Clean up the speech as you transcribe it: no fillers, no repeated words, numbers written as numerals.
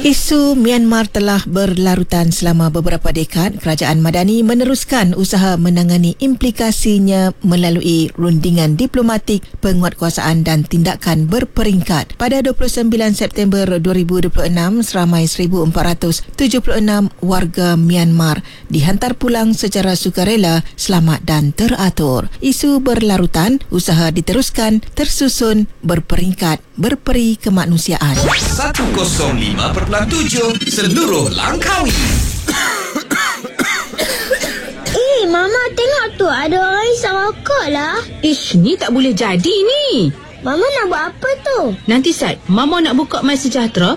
Isu Myanmar telah berlarutan selama beberapa dekad. Kerajaan Madani meneruskan usaha menangani implikasinya melalui rundingan diplomatik, penguatkuasaan dan tindakan berperingkat. Pada 29 September 2026, seramai 1,476 warga Myanmar dihantar pulang secara sukarela, selamat dan teratur. Isu berlarutan, usaha diteruskan, tersusun, berperingkat, berperi kemanusiaan. 105.7 seluruh Langkawi. Mama tengok tu, ada orang isap rokok lah. Ish, ni tak boleh jadi ni. Mama nak buat apa tu? Nanti Sat, Mama nak buka My Sejahtera